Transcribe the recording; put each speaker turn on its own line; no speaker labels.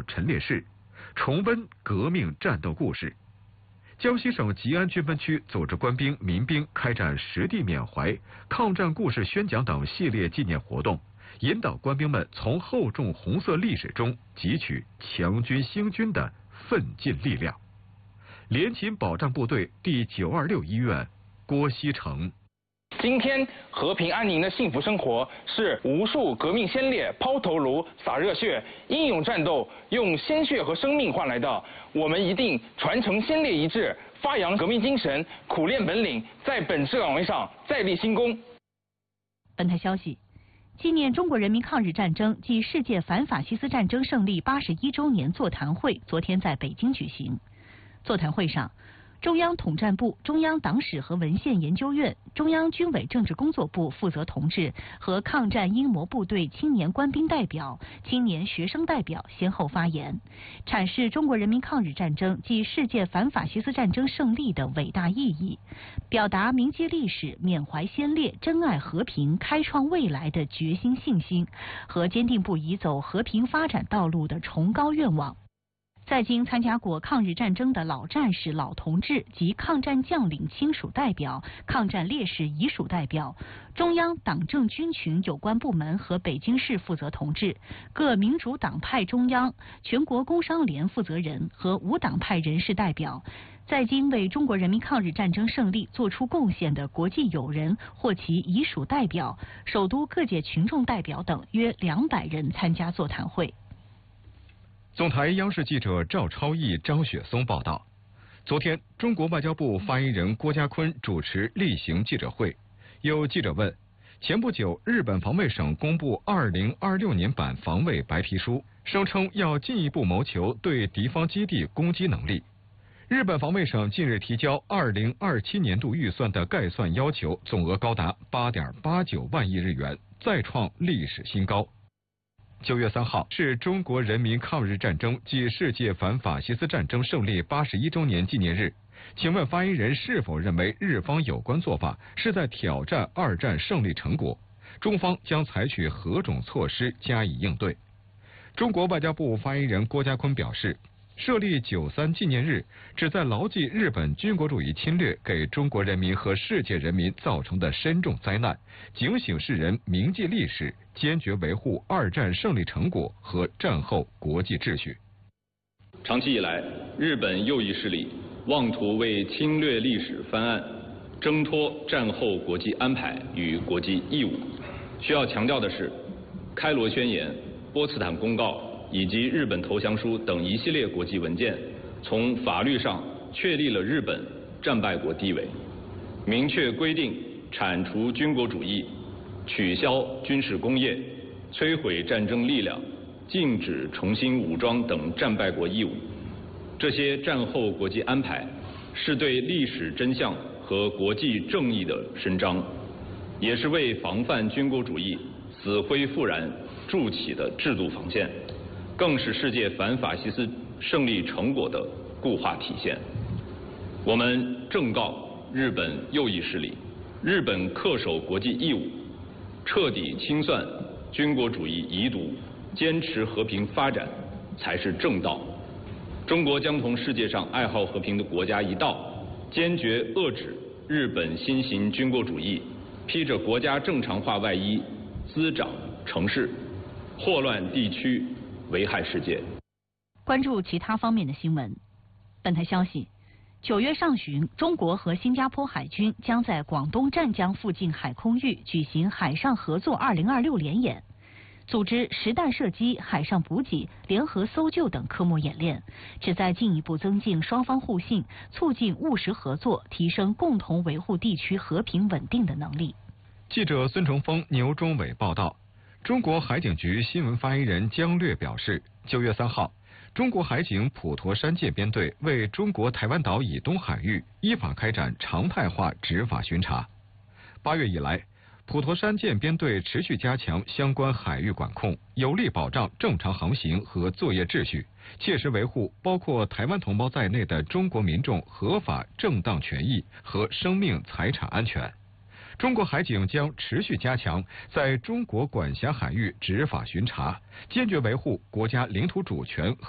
陈烈士，重温革命战斗故事。江西省吉安军分区组织官兵、民兵开展实地缅怀、抗战故事宣讲等系列纪念活动，引导官兵们从厚重红色历史中汲取强军兴军的奋进力量。联勤保障部队第926医院，郭锡成。
今天和平安宁的幸福生活是无数革命先烈抛头颅、洒热血、英勇战斗，用鲜血和生命换来的。我们一定传承先烈遗志，发扬革命精神，苦练本领，在本职岗位上再立新功。
本台消息，纪念中国人民抗日战争暨世界反法西斯战争胜利81周年座谈会昨天在北京举行。座谈会上，中央统战部、中央党史和文献研究院、中央军委政治工作部负责同志和抗战英模部队青年官兵代表、青年学生代表先后发言，阐释中国人民抗日战争暨世界反法西斯战争胜利的伟大意义，表达铭记历史、缅怀先烈、珍爱和平、开创未来的决心信心和坚定不移走和平发展道路的崇高愿望。在京参加过抗日战争的老战士、老同志及抗战将领亲属代表、抗战烈士遗属代表、中央党政军群有关部门和北京市负责同志、各民主党派中央、全国工商联负责人和无党派人士代表，在京为中国人民抗日战争胜利作出贡献的国际友人或其遗属代表、首都各界群众代表等约200人参加座谈会。
总台央视记者赵超毅、张雪松报道，昨天，中国外交部发言人郭家坤主持例行记者会。有记者问，前不久日本防卫省公布2026年版防卫白皮书，声称要进一步谋求对敌方基地攻击能力。日本防卫省近日提交2027年度预算的概算要求总额高达8.89万亿日元，再创历史新高。9月3号是中国人民抗日战争暨世界反法西斯战争胜利81周年纪念日。请问发言人是否认为日方有关做法是在挑战二战胜利成果？中方将采取何种措施加以应对？中国外交部发言人郭家坤表示，设立93纪念日，旨在牢记日本军国主义侵略给中国人民和世界人民造成的深重灾难，警醒世人铭记历史，坚决维护二战胜利成果和战后国际秩序。
长期以来，日本右翼势力妄图为侵略历史翻案，挣脱战后国际安排与国际义务。需要强调的是，开罗宣言、波茨坦公告以及日本投降书等一系列国际文件，从法律上确立了日本战败国地位，明确规定铲除军国主义、取消军事工业、摧毁战争力量、禁止重新武装等战败国义务。这些战后国际安排是对历史真相和国际正义的伸张，也是为防范军国主义死灰复燃筑起的制度防线，更是世界反法西斯胜利成果的固化体现。我们正告日本右翼势力，日本恪守国际义务，彻底清算军国主义遗毒，坚持和平发展才是正道。中国将同世界上爱好和平的国家一道，坚决遏制日本新型军国主义披着国家正常化外衣滋长城市，祸乱地区，危害世界。
关注其他方面的新闻。本台消息，9月上旬，中国和新加坡海军将在广东湛江附近海空域举行海上合作2026联演，组织实弹射击、海上补给、联合搜救等科目演练，旨在进一步增进双方互信，促进务实合作，提升共同维护地区和平稳定的能力。
记者孙成峰、牛忠伟报道。中国海警局新闻发言人姜略表示，9月3号，中国海警普陀山舰编队为中国台湾岛以东海域依法开展常态化执法巡查。8月以来，普陀山舰编队持续加强相关海域管控，有力保障正常航行和作业秩序，切实维护包括台湾同胞在内的中国民众合法正当权益和生命财产安全。中国海警将持续加强在中国管辖海域执法巡查，坚决维护国家领土主权